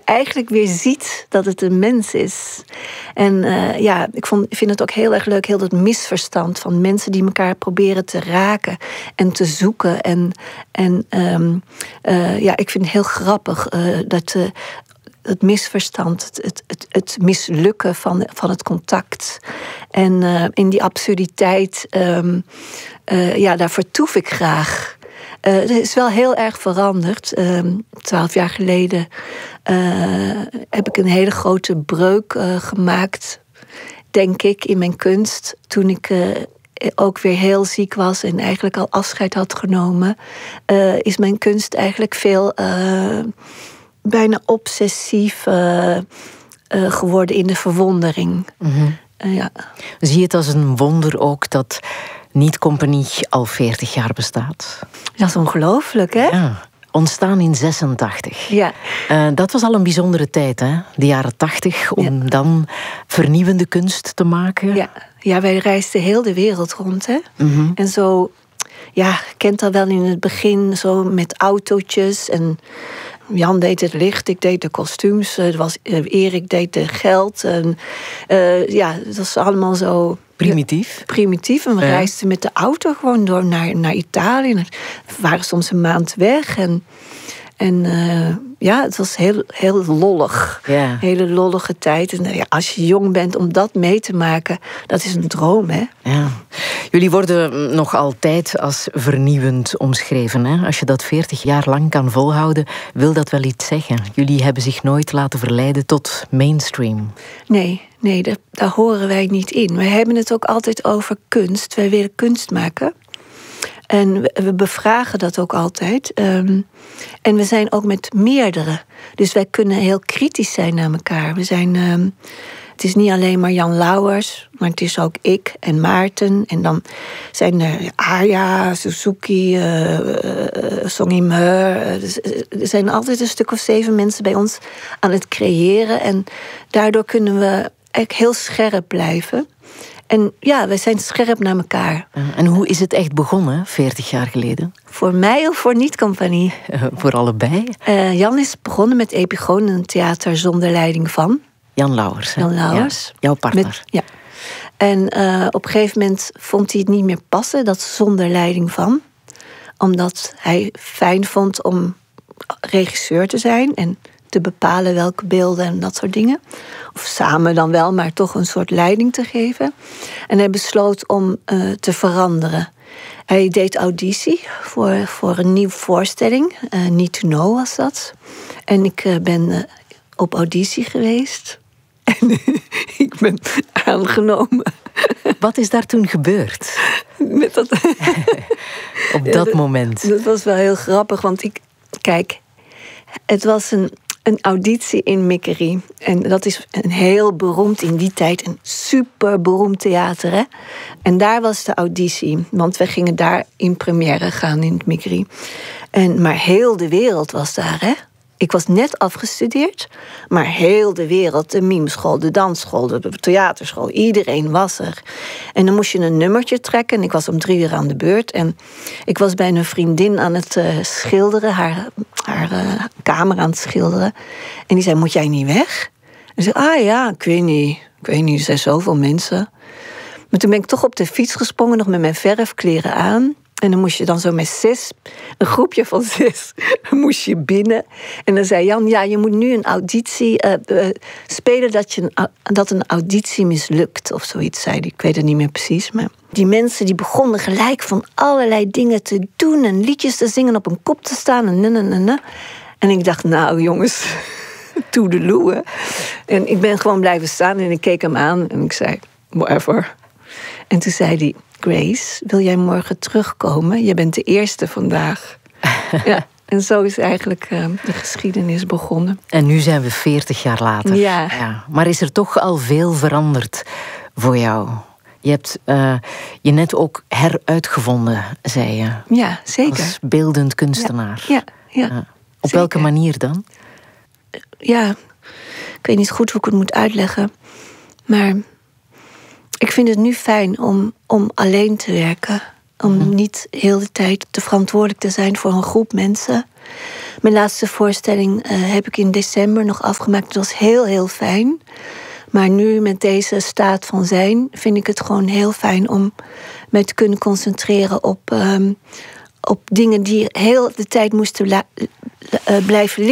eigenlijk weer ziet dat het een mens is. En ik vind het ook heel erg leuk, heel dat misverstand van mensen die elkaar proberen te raken en te zoeken. Ik vind het heel grappig dat het misverstand, het mislukken van het contact. En in die absurditeit, daar vertoef ik graag. Het is wel heel erg veranderd. 12 jaar geleden heb ik een hele grote breuk gemaakt, denk ik, in mijn kunst. Toen ik ook weer heel ziek was en eigenlijk al afscheid had genomen, is mijn kunst eigenlijk veel bijna obsessief geworden in de verwondering. Mm-hmm. Zie je het als een wonder ook dat Niet Compagnie al 40 jaar bestaat? Dat is ongelooflijk, hè? Ja. Ontstaan in 86. Ja. Dat was al een bijzondere tijd, hè? De jaren 80, om dan vernieuwende kunst te maken. Ja, wij reisden heel de wereld rond, hè? Mm-hmm. En zo, je kent dat wel in het begin, zo met autootjes. En Jan deed het licht, ik deed de kostuums. Erik deed de geld. En, het was allemaal zo primitief. En we reisden met de auto gewoon door naar Italië. We waren soms een maand weg. En het was heel lollig. Ja. Hele lollige tijd. En als je jong bent, om dat mee te maken, dat is een droom, hè? Ja. Jullie worden nog altijd als vernieuwend omschreven, hè? Als je dat 40 jaar lang kan volhouden, wil dat wel iets zeggen. Jullie hebben zich nooit laten verleiden tot mainstream. Nee, daar horen wij niet in. Wij hebben het ook altijd over kunst. Wij willen kunst maken. En we bevragen dat ook altijd. En we zijn ook met meerdere. Dus wij kunnen heel kritisch zijn naar elkaar. Het is niet alleen maar Jan Lauwers, maar het is ook ik en Maarten. En dan zijn er Arja, Suzuki, Song Im-heur. Er zijn altijd een stuk of 7 mensen bij ons aan het creëren. En daardoor kunnen we eigenlijk heel scherp blijven. En wij zijn scherp naar elkaar. En hoe is het echt begonnen, 40 jaar geleden? Voor mij of voor Niet Compagnie? Voor allebei. Jan is begonnen met Epigoon, een theater zonder leiding van Jan Lauwers. Jan Lauwers. Ja, jouw partner. En op een gegeven moment vond hij het niet meer passen, dat zonder leiding van. Omdat hij fijn vond om regisseur te zijn en te bepalen welke beelden en dat soort dingen. Of samen dan wel, maar toch een soort leiding te geven. En hij besloot om te veranderen. Hij deed auditie voor een nieuwe voorstelling. Need to Know was dat. En ik ben op auditie geweest. En ik ben aangenomen. Wat is daar toen gebeurd? Met dat op dat moment. Dat was wel heel grappig, want het was een auditie in Mikkerie. En dat is een heel beroemd, in die tijd, een super beroemd theater, hè? En daar was de auditie, want we gingen daar in première gaan in het Mikkerie. Maar heel de wereld was daar, hè? Ik was net afgestudeerd, maar heel de wereld, de mimeschool, de dansschool, de theaterschool, iedereen was er. En dan moest je een nummertje trekken en ik was om 3:00 aan de beurt. En ik was bij een vriendin aan het schilderen, haar kamer aan het schilderen. En die zei, moet jij niet weg? En ik zei, ik weet niet, er zijn zoveel mensen. Maar toen ben ik toch op de fiets gesprongen, nog met mijn verfkleren aan. En dan moest je dan zo met 6, een groepje van 6, moest je binnen. En dan zei Jan, je moet nu een auditie spelen dat een auditie mislukt. Of zoiets zei hij, ik weet het niet meer precies. Maar die mensen die begonnen gelijk van allerlei dingen te doen en liedjes te zingen, op een kop te staan en ik dacht, nou jongens, toedeloe. En ik ben gewoon blijven staan en ik keek hem aan en ik zei, whatever. En toen zei hij, Grace, wil jij morgen terugkomen? Je bent de eerste vandaag. Ja, en zo is eigenlijk de geschiedenis begonnen. En nu zijn we 40 jaar later. Ja. Maar is er toch al veel veranderd voor jou? Je hebt je net ook heruitgevonden, zei je. Ja, zeker. Als beeldend kunstenaar. Ja. Op welke manier dan? Ja, ik weet niet goed hoe ik het moet uitleggen. Maar ik vind het nu fijn om alleen te werken. Om niet heel de tijd te verantwoordelijk te zijn voor een groep mensen. Mijn laatste voorstelling heb ik in december nog afgemaakt. Het was heel, heel fijn. Maar nu met deze staat van zijn vind ik het gewoon heel fijn om me te kunnen concentreren op dingen die heel de tijd moesten blijven liggen.